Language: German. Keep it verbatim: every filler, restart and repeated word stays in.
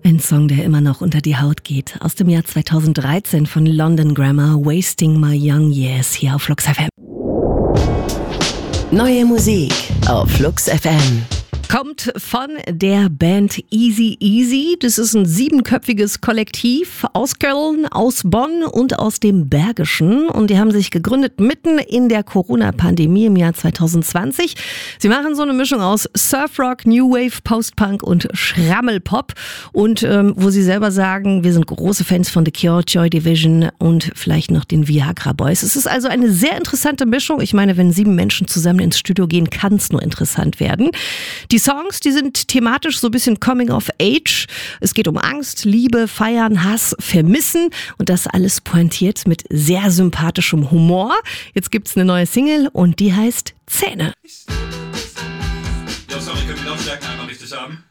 Ein Song, der immer noch unter die Haut geht. Aus dem Jahr zweitausenddreizehn von London Grammar, Wasting My Young Years, hier auf Flux F M. Neue Musik auf Flux F M. Kommt von der Band Easy Easy. Das ist ein siebenköpfiges Kollektiv aus Köln, aus Bonn und aus dem Bergischen. Und die haben sich gegründet mitten in der Corona-Pandemie im Jahr zweitausendzwanzig. Sie machen so eine Mischung aus Surfrock, New Wave, Post-Punk und Schrammelpop. Und ähm, wo sie selber sagen, wir sind große Fans von The Cure, Joy Division und vielleicht noch den Viagra Boys. Es ist also eine sehr interessante Mischung. Ich meine, wenn sieben Menschen zusammen ins Studio gehen, kann es nur interessant werden. Die Songs, die sind thematisch so ein bisschen Coming of Age. Es geht um Angst, Liebe, Feiern, Hass, Vermissen und das alles pointiert mit sehr sympathischem Humor. Jetzt gibt's eine neue Single und die heißt Zähne. Ja, sorry, können wir Lautstärken einmal richtig haben?